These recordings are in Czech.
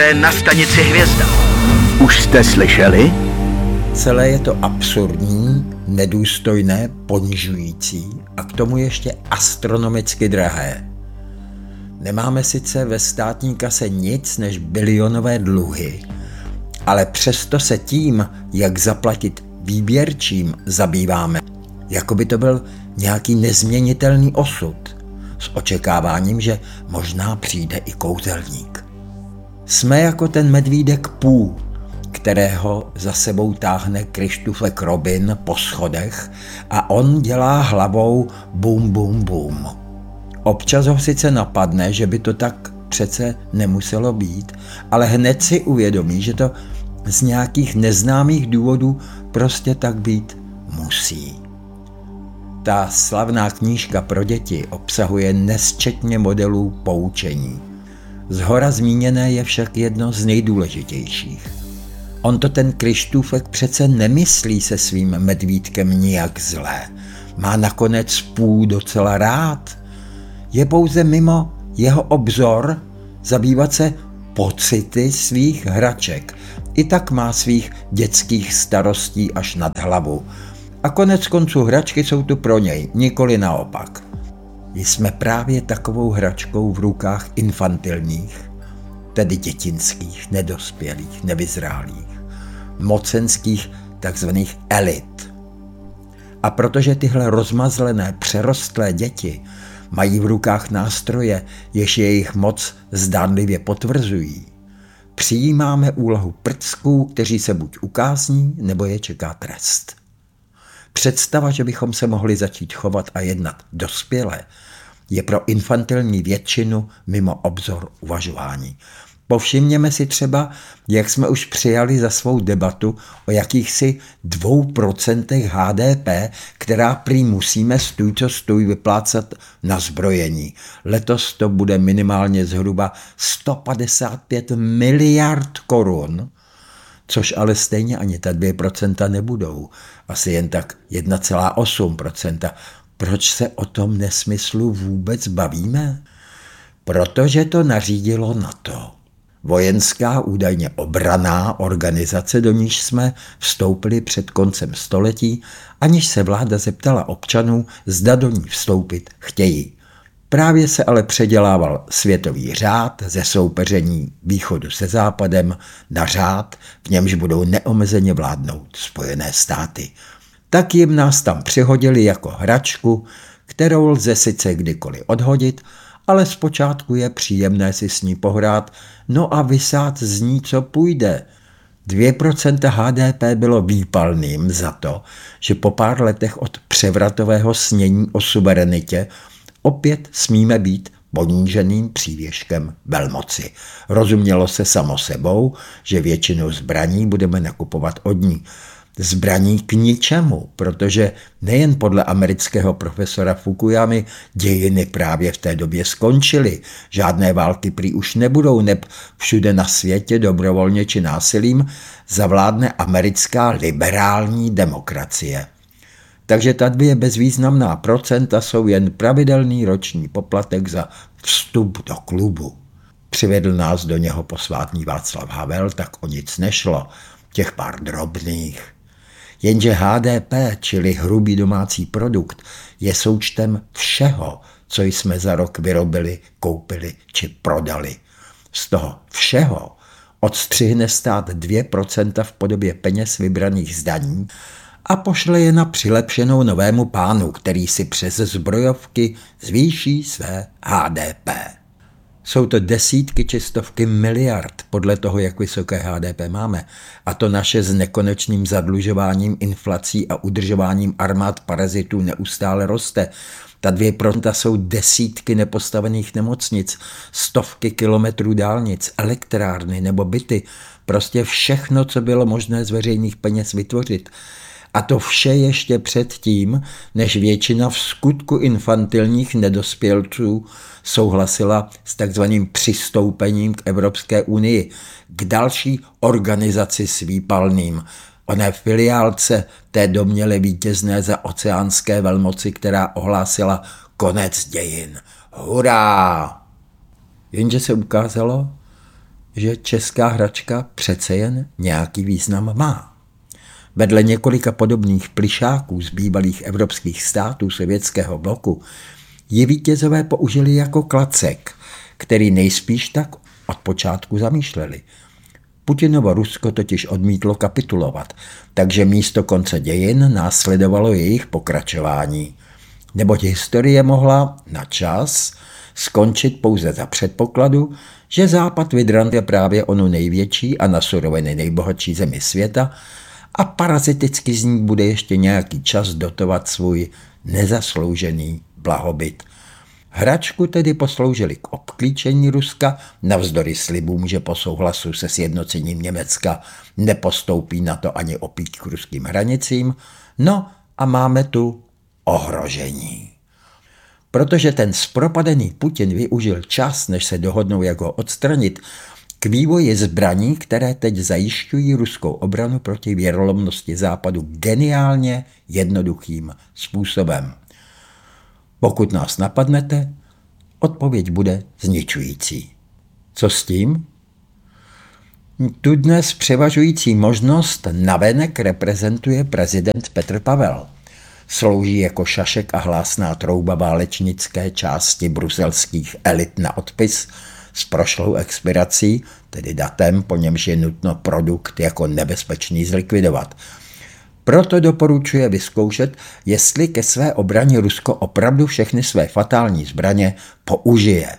Na stanici Hvězda. Už jste slyšeli? Celé je to absurdní, nedůstojné, ponižující a k tomu ještě astronomicky drahé. Nemáme sice ve státní kase nic než bilionové dluhy, ale přesto se tím, jak zaplatit výběrčím, zabýváme, jako by to byl nějaký nezměnitelný osud, s očekáváním, že možná přijde i kouzelník. Jsme jako ten medvídek Pů, kterého za sebou táhne Kryštůfek Robin po schodech a on dělá hlavou bum bum bum. Občas ho sice napadne, že by to tak přece nemuselo být, ale hned si uvědomí, že to z nějakých neznámých důvodů prostě tak být musí. Ta slavná knížka pro děti obsahuje nesčetně modelů poučení. Zhora zmíněné je však jedno z nejdůležitějších. On to ten Kryštůfek přece nemyslí se svým medvídkem nijak zlé. Má nakonec Pů docela rád. Je pouze mimo jeho obzor zabývat se pocity svých hraček. I tak má svých dětských starostí až nad hlavu. A konec konců hračky jsou tu pro něj, nikoli naopak. Jsme právě takovou hračkou v rukách infantilních, tedy dětinských, nedospělých, nevyzrálých, mocenských takzvaných elit. A protože tyhle rozmazlené, přerostlé děti mají v rukách nástroje, jež jejich moc zdánlivě potvrzují, přijímáme úlohu prcků, kteří se buď ukázní, nebo je čeká trest. Představa, že bychom se mohli začít chovat a jednat dospěle, je pro infantilní většinu mimo obzor uvažování. Povšimněme si třeba, jak jsme už přijali za svou debatu o jakýchsi 2% HDP, která prý musíme stůj co stůj vyplácat na zbrojení. Letos to bude minimálně zhruba 155 miliard korun, což ale stejně ani ta 2% nebudou, asi jen tak 1,8%. Proč se o tom nesmyslu vůbec bavíme? Protože to nařídilo NATO. Vojenská, údajně obranná organizace, do níž jsme vstoupili před koncem století, aniž se vláda zeptala občanů, zda do ní vstoupit chtějí. Právě se ale předělával světový řád ze soupeření východu se západem na řád, v němž budou neomezeně vládnout Spojené státy. Tak jim nás tam přihodili jako hračku, kterou lze sice kdykoliv odhodit, ale zpočátku je příjemné si s ní pohrát, no a vysát z ní, co půjde. 2% HDP bylo výpalným za to, že po pár letech od převratového snění o suverenitě opět smíme být poníženým přívěškem velmoci. Rozumělo se samo sebou, že většinu zbraní budeme nakupovat od ní. Zbraní k ničemu, protože nejen podle amerického profesora Fukuyamy dějiny právě v té době skončily. Žádné války prý už nebudou, neb všude na světě dobrovolně či násilím zavládne americká liberální demokracie. Takže ta 2 bezvýznamná procenta jsou jen pravidelný roční poplatek za vstup do klubu. Přivedl nás do něho posvátný Václav Havel, tak o nic nešlo, těch pár drobných. Jenže HDP, čili hrubý domácí produkt, je součtem všeho, co jsme za rok vyrobili, koupili či prodali. Z toho všeho odstřihne stát 2% v podobě peněz vybraných z daní a pošle je na přilepšenou novému pánu, který si přes zbrojovky zvýší své HDP. Jsou to desítky či stovky miliard podle toho, jak vysoké HDP máme. A to naše s nekonečným zadlužováním, inflací a udržováním armád parazitů neustále roste. Ta 2% jsou desítky nepostavených nemocnic, stovky kilometrů dálnic, elektrárny nebo byty. Prostě všechno, co bylo možné z veřejných peněz vytvořit. A to vše ještě předtím, než většina v skutku infantilních nedospělců souhlasila s takzvaným přistoupením k Evropské unii, k další organizaci s výpalným, oné filiálce té domněle vítězné za oceánské velmoci, která ohlásila konec dějin. Hurá! Jenže se ukázalo, že česká hračka přece jen nějaký význam má. Vedle několika podobných plišáků z bývalých evropských států sovětského bloku ji vítězové použili jako klacek, který nejspíš tak od počátku zamýšleli. Putinovo Rusko totiž odmítlo kapitulovat, takže místo konce dějin následovalo jejich pokračování. Neboť historie mohla na čas skončit pouze za předpokladu, že Západ vydrantuje právě onu největší a na suroviny nejbohatší zemi světa a paraziticky z ní bude ještě nějaký čas dotovat svůj nezasloužený blahobyt. Hračku tedy posloužili k obklíčení Ruska, navzdory slibům, že po souhlasu se sjednocením Německa nepostoupí na to ani opít k ruským hranicím. No a máme tu ohrožení. Protože ten zpropadený Putin využil čas, než se dohodnou, jak ho odstranit, k vývoji zbraní, které teď zajišťují ruskou obranu proti věrolomnosti Západu geniálně jednoduchým způsobem. Pokud nás napadnete, odpověď bude zničující. Co s tím? Tu dnes převažující možnost navenek reprezentuje prezident Petr Pavel. Slouží jako šašek a hlásná trouba válečnické části bruselských elit na odpis s prošlou expirací, tedy datem, po němž je nutno produkt jako nebezpečný zlikvidovat. Proto doporučuje vyzkoušet, jestli ke své obraně Rusko opravdu všechny své fatální zbraně použije.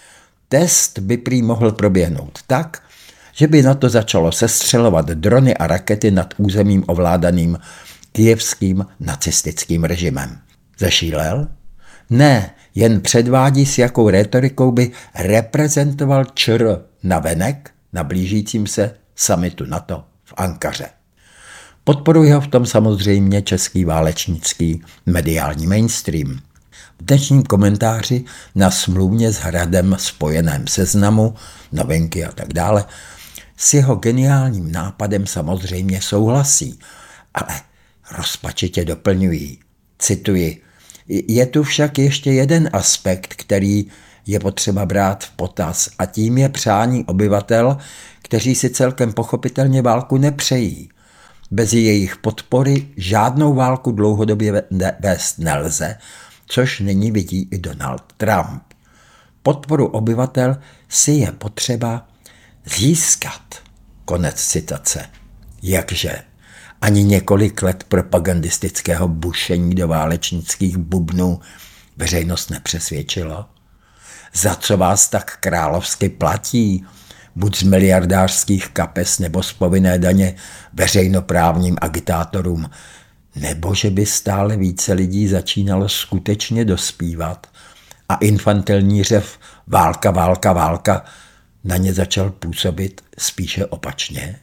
Test by prý mohl proběhnout tak, že by na to začalo sestřelovat drony a rakety nad územím ovládaným kyjevským nacistickým režimem. Zašílel? Ne, jen předvádí, s jakou rétorikou by reprezentoval ČR navenek na blížícím se summitu NATO v Ankaře. Podporuje ho v tom samozřejmě český válečnický mediální mainstream. V dnešním komentáři na smluvně s Hradem spojeném Seznamu, Novinky a tak dále, s jeho geniálním nápadem samozřejmě souhlasí, ale rozpačitě doplňují. Cituji, je tu však ještě jeden aspekt, který je potřeba brát v potaz, a tím je přání obyvatel, kteří si celkem pochopitelně válku nepřejí. Bez jejich podpory žádnou válku dlouhodobě vést nelze, což nyní vidí i Donald Trump. Podporu obyvatel si je potřeba získat. Konec citace. Jakže? Ani několik let propagandistického bušení do válečnických bubnů veřejnost nepřesvědčilo? Za co vás tak královsky platí? Buď z miliardářských kapes nebo z povinné daně veřejnoprávním agitátorům, nebo že by stále více lidí začínalo skutečně dospívat a infantilní řev válka, válka, válka na ně začal působit spíše opačně?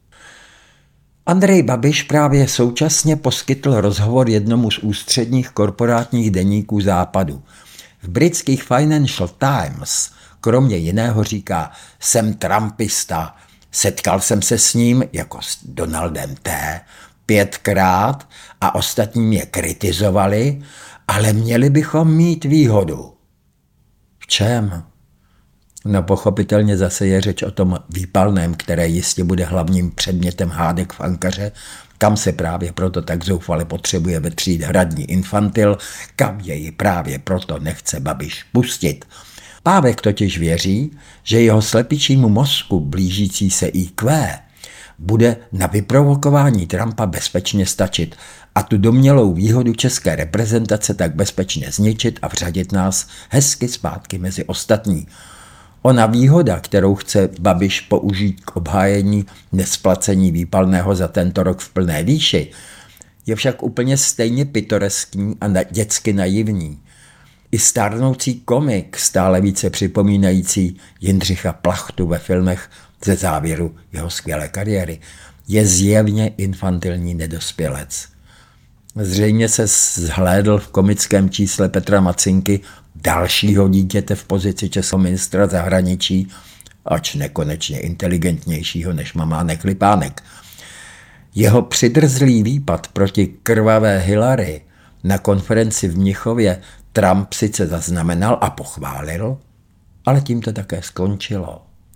Andrej Babiš právě současně poskytl rozhovor jednomu z ústředních korporátních deníků Západu. V britských Financial Times kromě jiného říká, jsem trumpista, setkal jsem se s ním, jako s Donaldem T., 5krát a ostatní mě kritizovali, ale měli bychom mít výhodu. V čem? No pochopitelně zase je řeč o tom výpalném, které jistě bude hlavním předmětem hádek v Ankaře, kam se právě proto tak zoufale potřebuje vetřít hradní infantil, kam jej právě proto nechce Babiš pustit. Pávek totiž věří, že jeho slepičímu mozku blížící se IQ bude na vyprovokování Trumpa bezpečně stačit a tu domnělou výhodu české reprezentace tak bezpečně zničit a vřadit nás hezky zpátky mezi ostatní. Ona výhoda, kterou chce Babiš použít k obhájení nesplacení výpalného za tento rok v plné výši, je však úplně stejně pitoreskní a dětsky naivní. I stárnoucí komik, stále více připomínající Jindřicha Plachtu ve filmech ze závěru jeho skvělé kariéry, je zjevně infantilní nedospělec. Zřejmě se zhlédl v komickém čísle Petra Macinky, dalšího dítěte v pozici českého ministra zahraničí, ač nekonečně inteligentnějšího než mamánek Lipánek. Jeho přidrzlý výpad proti krvavé Hillary na konferenci v Mnichově Trump sice zaznamenal a pochválil, ale tím to také skončilo.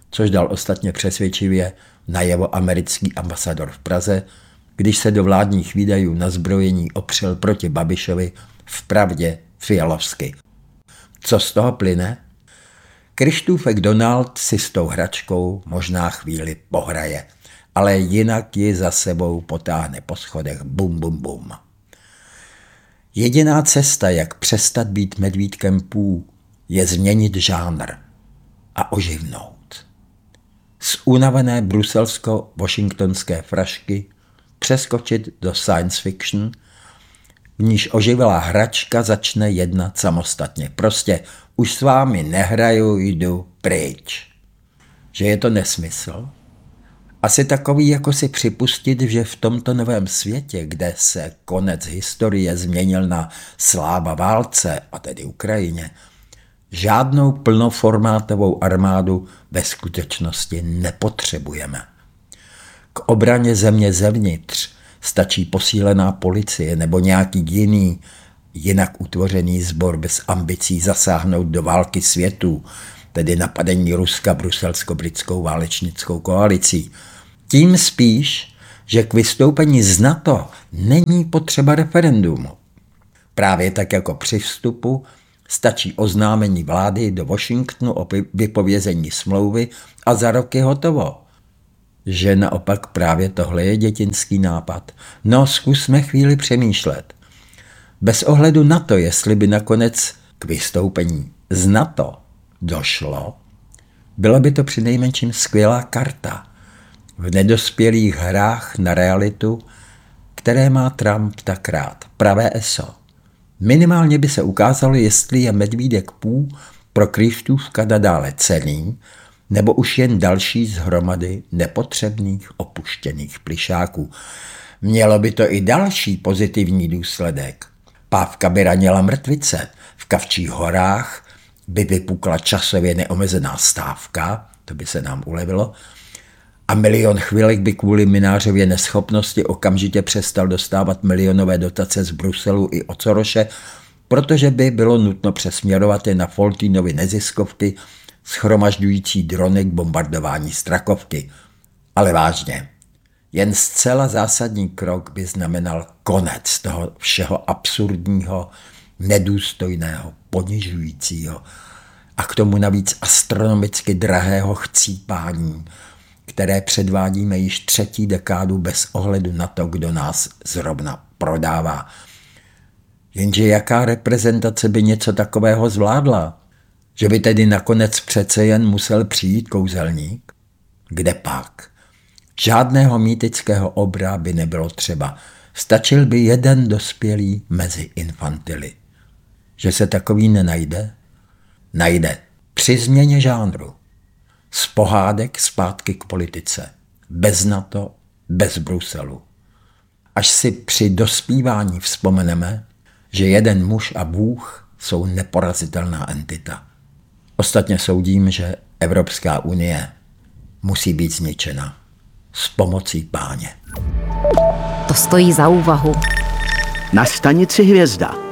což dal ostatně přesvědčivě najevo americký ambasador v Praze, když se do vládních výdajů na zbrojení opřel proti Babišovi vpravdě fialovsky. Co z toho plyne? Krištůfek Donald si s tou hračkou možná chvíli pohraje, ale jinak ji za sebou potáhne po schodech bum bum bum. Jediná cesta, jak přestat být medvídkem pů, je změnit žánr a oživnout. Z unavené bruselsko-washingtonské frašky přeskočit do science fiction, v níž oživlá hračka začne jednat samostatně. Prostě už s vámi nehraju, jdu pryč. Že je to nesmysl? Asi takový, jako si připustit, že v tomto novém světě, kde se konec historie změnil na sláva válce, a tedy Ukrajině, žádnou plnoformátovou armádu ve skutečnosti nepotřebujeme. K obraně země zevnitř stačí posílená policie nebo nějaký jiný, jinak utvořený sbor bez ambicí zasáhnout do války světů, tedy napadení Ruska bruselsko-britskou válečnickou koalicí. Tím spíš, že k vystoupení z NATO není potřeba referendumu. Právě tak jako při vstupu stačí oznámení vlády do Washingtonu o vypovězení smlouvy a za rok je hotovo. Že naopak právě tohle je dětinský nápad. No, zkusme chvíli přemýšlet. Bez ohledu na to, jestli by nakonec k vystoupení z NATO došlo, byla by to přinejmenším skvělá karta v nedospělých hrách na realitu, které má Trump tak rád. Pravé ESO. Minimálně by se ukázalo, jestli je medvídek pů pro Krištůfka nadále cenný, nebo už jen další z hromady nepotřebných opuštěných plyšáků. Mělo by to i další pozitivní důsledek. Pávka by ranila mrtvice, v Kavčích horách by vypukla časově neomezená stávka, to by se nám ulevilo, a milion chvilek by kvůli Minářově neschopnosti okamžitě přestal dostávat milionové dotace z Bruselu i od Soroše, protože by bylo nutno přesměrovat je na Foltínovy neziskovky shromažďující drony k bombardování Strakovky. Ale vážně, jen zcela zásadní krok by znamenal konec toho všeho absurdního, nedůstojného, ponižujícího a k tomu navíc astronomicky drahého chcípání, které předvádíme již 3. dekádu bez ohledu na to, kdo nás zrovna prodává. Jenže jaká reprezentace by něco takového zvládla? Že by tedy nakonec přece jen musel přijít kouzelník? Kde pak? Žádného mýtického obra by nebylo třeba. Stačil by jeden dospělý mezi infantily. Že se takový nenajde? Najde. Při změně žánru. Z pohádek zpátky k politice. Bez NATO, bez Bruselu. Až si při dospívání vzpomeneme, že jeden muž a Bůh jsou neporazitelná entita. Ostatně soudím, že Evropská unie musí být zničena s pomocí Páně. To stojí za úvahu. Na stanici Hvězda.